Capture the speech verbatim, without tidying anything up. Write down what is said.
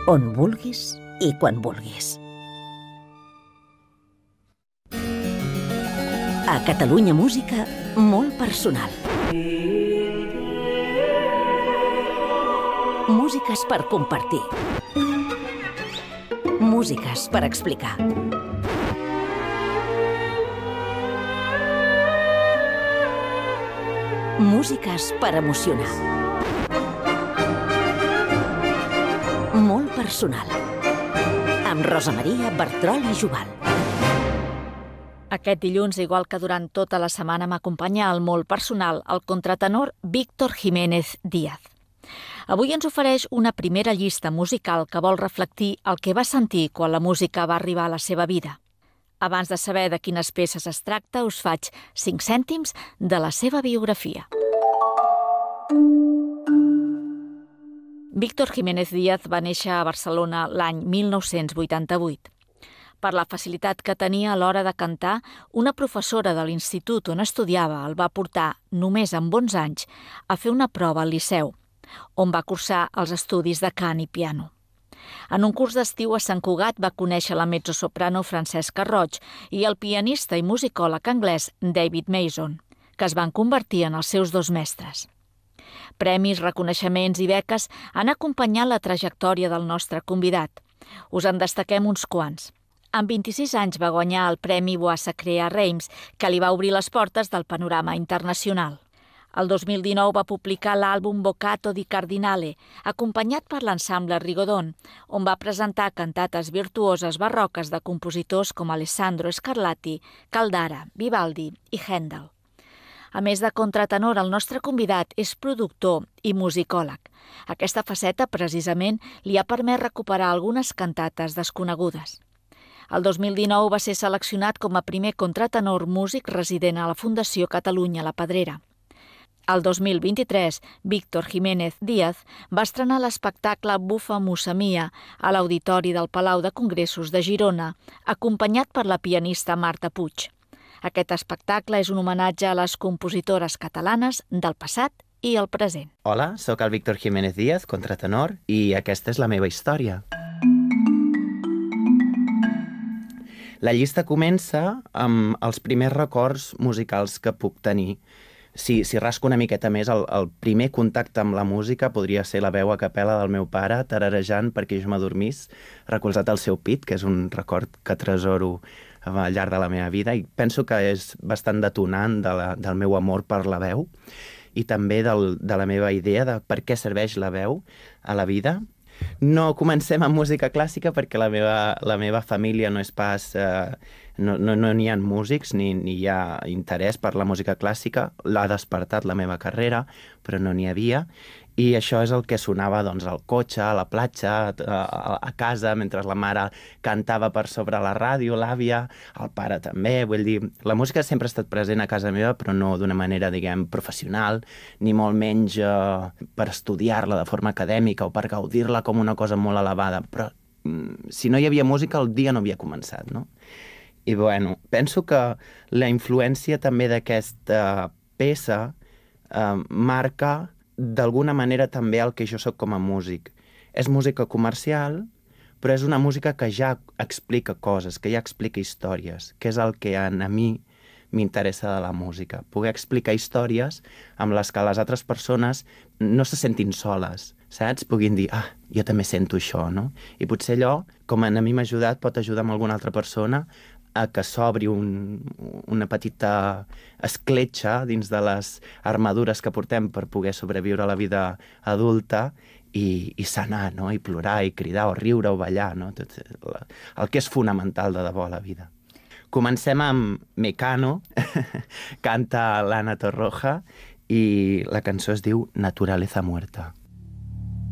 on vulguis i quan vulguis. A Catalunya Música, molt personal. Músiques per compartir. Músiques per explicar. Músiques per emocionar. Molt personal. Amb Rosa Maria Bertrol i Jubal. Aquest dilluns, igual que durant tota la setmana, m'acompanya el molt personal, el contratenor Víctor Jiménez Díaz. Avui ens ofereix una primera llista musical que vol reflectir el que va sentir quan la música va arribar a la seva vida. Abans de saber de quines peces es tracta, us faig cinc cèntims de la seva biografia. Víctor Jiménez Díaz va néixer a Barcelona l'any mil nou-cents vuitanta-vuit. Per la facilitat que tenia a l'hora de cantar, una professora de l'institut on estudiava el va portar, només amb onze anys, a fer una prova al Liceu, on va cursar els estudis de cant i piano. En un curs d'estiu a Sant Cugat va conèixer la mezzosoprano Francesca Roig i el pianista i musicòleg anglès David Mason, que es van convertir en els seus dos mestres. Premis, reconeixements i beques han acompanyat la trajectòria del nostre convidat. Us en destaquem uns quants. Amb vint-i-sis anys va guanyar el Premi Bois Sacré a Reims, que li va obrir les portes del panorama internacional. El dos mil dinou va publicar l'àlbum Boccato di Cardinale, acompanyat per l'ensemble Rigodon, on va presentar cantates virtuoses barroques de compositors com Alessandro Scarlatti, Caldara, Vivaldi i Händel. A més de contratenor, el nostre convidat és productor i musicòleg. Aquesta faceta, precisament, li ha permès recuperar algunes cantates desconegudes. El dos mil dinou va ser seleccionat com a primer contratenor músic resident a la Fundació Catalunya La Pedrera. El dos mil vint-i-tres, Víctor Jiménez Díaz va estrenar l'espectacle Bufa Musa Mia a l'Auditori del Palau de Congressos de Girona, acompanyat per la pianista Marta Puig. Aquest espectacle és un homenatge a les compositores catalanes del passat i el present. Hola, sóc el Víctor Jiménez Díaz, contratenor, i aquesta és la meva història. La llista comença amb els primers records musicals que puc tenir. Si, si rasco una miqueta més, el, el primer contacte amb la música podria ser la veu a capella del meu pare, tararejant perquè jo m'adormís, recolzat al seu pit, que és un record que atresoro al llarg de la meva vida, i penso que és bastant detonant de la, del meu amor per la veu i també del, de la meva idea de per què serveix la veu a la vida. No comencem amb música clàssica perquè la meva, la meva família no és pas... Eh, no n'hi no, no ha músics ni, ni hi ha interès per la música clàssica. L'ha despertat la meva carrera, però no n'hi havia. I això és el que sonava doncs, al cotxe, a la platja, a, a casa, mentre la mare cantava per sobre la ràdio, l'àvia, el pare també. Vull dir, la música sempre ha estat present a casa meva, però no d'una manera, diguem, professional, ni molt menys eh, per estudiar-la de forma acadèmica o per gaudir-la com una cosa molt elevada. Però mm, si no hi havia música, el dia no havia començat, no? I, bueno, penso que la influència també d'aquesta peça eh, marca d'alguna manera també el que jo sóc com a músic. És música comercial, però és una música que ja explica coses, que ja explica històries, que és el que a mi m'interessa de la música. Poder explicar històries amb les que les altres persones no se sentin soles, saps? Puguin dir, ah, jo també sento això, no? I potser allò, com a mi m'ha ajudat, pot ajudar amb alguna altra persona a que s'obri un, una petita escletxa dins de les armadures que portem per poder sobreviure a la vida adulta i, i sanar, no? I plorar, i cridar, o riure, o ballar, no? Tot la, el que és fonamental de debò a la vida. Comencem amb Mecano, canta l'Anna Torroja, i la cançó es diu Naturaleza Muerta.